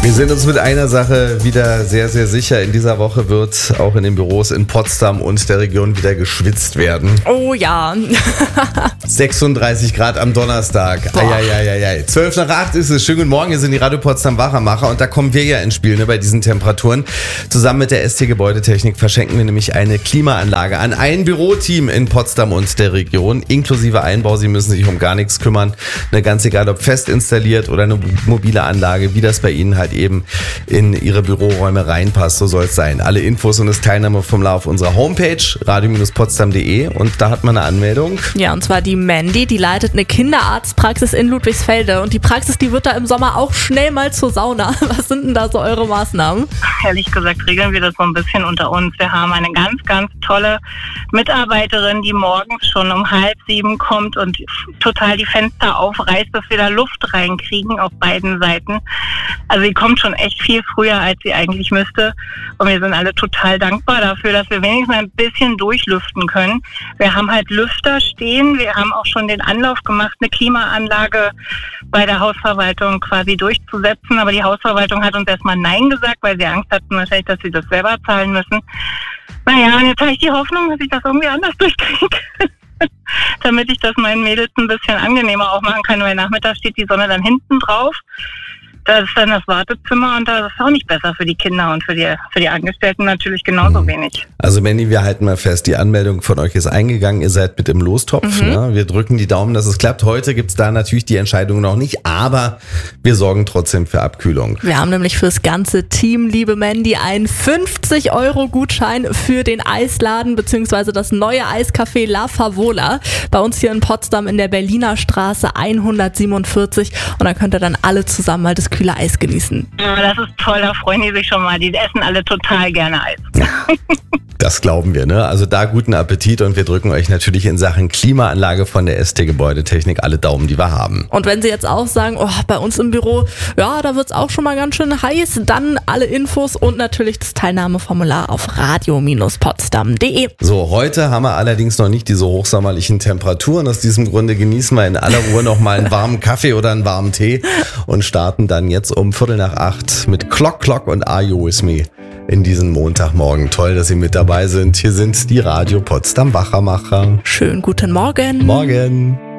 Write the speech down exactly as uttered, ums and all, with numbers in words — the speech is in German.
Wir sind uns mit einer Sache wieder sehr, sehr sicher. In dieser Woche wird auch in den Büros in Potsdam und der Region wieder geschwitzt werden. Oh ja. sechsunddreißig Grad am Donnerstag. Eieieiei. zwölf nach acht ist es. Schönen guten Morgen, hier sind die Radio Potsdam Wachermacher und da kommen wir ja ins Spiel, ne, bei diesen Temperaturen. Zusammen mit der S T Gebäudetechnik verschenken wir nämlich eine Klimaanlage an ein Büroteam in Potsdam und der Region, inklusive Einbau. Sie müssen sich um gar nichts kümmern. Ne, ganz egal, ob fest installiert oder eine mobile Anlage, wie das bei Ihnen halt eben in Ihre Büroräume reinpasst, so soll es sein. Alle Infos und das Teilnahmeformular auf unserer Homepage radio potsdam punkt de und da hat man eine Anmeldung. Ja, und zwar die Mandy, die leitet eine Kinderarztpraxis in Ludwigsfelde und die Praxis, die wird da im Sommer auch schnell mal zur Sauna. Was sind denn da so eure Maßnahmen? Ehrlich gesagt regeln wir das so ein bisschen unter uns. Wir haben eine ganz, ganz tolle Mitarbeiterin, die morgens schon um halb sieben kommt und total die Fenster aufreißt, dass wir da Luft reinkriegen auf beiden Seiten. Also sie kommt schon echt viel früher, als sie eigentlich müsste. Und wir sind alle total dankbar dafür, dass wir wenigstens ein bisschen durchlüften können. Wir haben halt Lüfter stehen. Wir haben auch schon den Anlauf gemacht, eine Klimaanlage bei der Hausverwaltung quasi durchzusetzen. Aber die Hausverwaltung hat uns erstmal Nein gesagt, weil sie Angst hatten wahrscheinlich, dass sie das selber zahlen müssen. Naja, und jetzt habe ich die Hoffnung, dass ich das irgendwie anders durchkriege. Damit ich das meinen Mädels ein bisschen angenehmer auch machen kann, weil nachmittags steht die Sonne dann hinten drauf. Das ist dann das Wartezimmer und das ist auch nicht besser für die Kinder und für die, für die Angestellten natürlich genauso mhm. wenig. Also Mandy, wir halten mal fest, die Anmeldung von euch ist eingegangen, ihr seid mit im Lostopf. Mhm. Ne? Wir drücken die Daumen, dass es klappt. Heute gibt es da natürlich die Entscheidung noch nicht, aber wir sorgen trotzdem für Abkühlung. Wir haben nämlich fürs ganze Team, liebe Mandy, einen fünfzig Euro Gutschein für den Eisladen bzw. das neue Eiscafé La Favola bei uns hier in Potsdam in der Berliner Straße hundertsiebenundvierzig und da könnt ihr dann alle zusammen mal das kühle Eis genießen. Ja, das ist toll, da freuen die sich schon mal. Die essen alle total gerne Eis. Das glauben wir, ne? Also da guten Appetit und wir drücken euch natürlich in Sachen Klimaanlage von der S T Gebäudetechnik alle Daumen, die wir haben. Und wenn Sie jetzt auch sagen, oh, bei uns im Büro, ja, da wird's auch schon mal ganz schön heiß, dann alle Infos und natürlich das Teilnahmeformular auf radio potsdam punkt de. So, heute haben wir allerdings noch nicht diese hochsommerlichen Temperaturen. Aus diesem Grunde genießen wir in aller Ruhe noch mal einen warmen Kaffee oder einen warmen Tee und starten dann jetzt um Viertel nach acht mit Clock Clock und Are You With Me in diesen Montagmorgen. Toll, dass Sie mit dabei sind. Hier sind die Radio Potsdam Wachermacher. Schönen guten Morgen. Morgen.